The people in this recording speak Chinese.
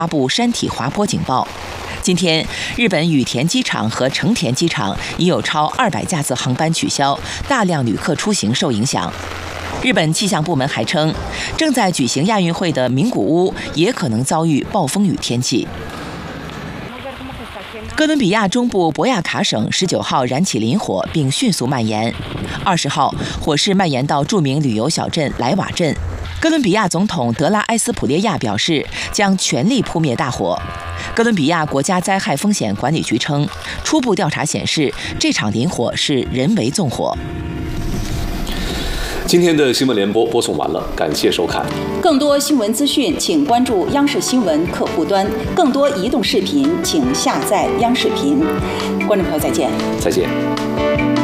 发布山体滑坡警报。今天，日本羽田机场和成田机场已有超200架次航班取消，大量旅客出行受影响。日本气象部门还称，正在举行亚运会的名古屋也可能遭遇暴风雨天气。哥伦比亚中部博亚卡省19号燃起林火，并迅速蔓延。20号，火势蔓延到著名旅游小镇莱瓦镇。哥伦比亚总统德拉埃斯普列亚表示，将全力扑灭大火。哥伦比亚国家灾害风险管理局称，初步调查显示，这场林火是人为纵火。 今天的新闻联播播送完了，感谢收看。 更多新闻资讯，请关注央视新闻客户端；更多移动视频，请下载央视频。观众朋友，再见。 再见。